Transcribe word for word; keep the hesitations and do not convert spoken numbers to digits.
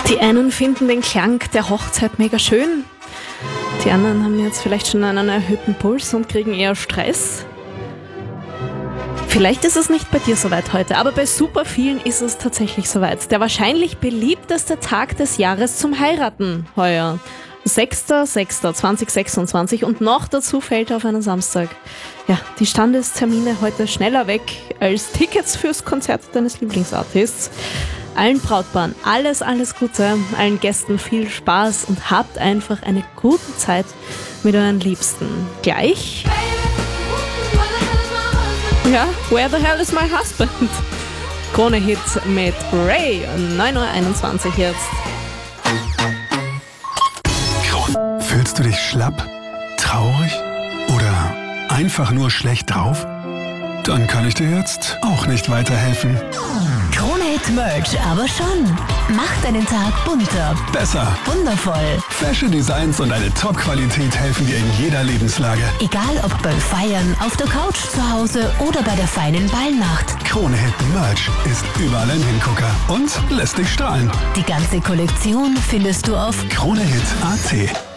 Die einen finden den Klang der Hochzeit mega schön. Die anderen haben jetzt vielleicht schon einen erhöhten Puls und kriegen eher Stress. Vielleicht ist es nicht bei dir soweit heute, aber bei super vielen ist es tatsächlich soweit. Der wahrscheinlich beliebteste Tag des Jahres zum Heiraten heuer. sechster sechster zweitausendsechsundzwanzig und noch dazu fällt auf einen Samstag. Ja, die Standestermine heute schneller weg als Tickets fürs Konzert deines Lieblingsartists. Allen Brautpaaren alles, alles Gute, allen Gästen viel Spaß und habt einfach eine gute Zeit mit euren Liebsten. Gleich... Ja, Where the Hell is My Husband? Krone-Hit mit Ray, neun Uhr einundzwanzig jetzt. Fühlst du dich schlapp, traurig oder einfach nur schlecht drauf? Dann kann ich dir jetzt auch nicht weiterhelfen. Krone-Hit Merch aber schon. Macht deinen Tag bunter, Besser. wundervoll. Fashion Designs und eine Top-Qualität helfen dir in jeder Lebenslage. Egal ob beim Feiern, auf der Couch zu Hause oder bei der feinen Ballnacht. Krone-Hit Merch ist überall ein Hingucker und lässt dich strahlen. Die ganze Kollektion findest du auf Krone-Hit punkt at.